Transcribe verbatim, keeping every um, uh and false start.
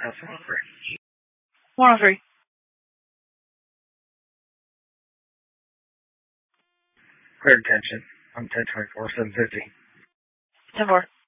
That's one oh three. one oh three. Clear attention. I'm ten twenty-four, seven fifty. ten four.